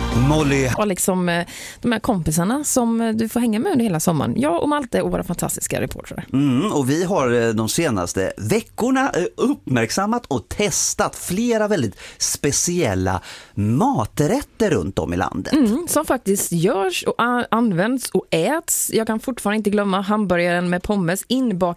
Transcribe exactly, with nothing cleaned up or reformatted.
Molly. Och liksom eh, de här kompisarna som eh, du får hänga med under hela sommaren. Jag och Malte och våra fantastiska reportrar. Mm, och vi har eh, de senaste veckorna eh, uppmärksammat och testat flera väldigt speciella maträtter runt om i landet. Mm, som faktiskt görs och a- används och äts. Jag kan fortfarande inte glömma hamburgaren med pommes inbakad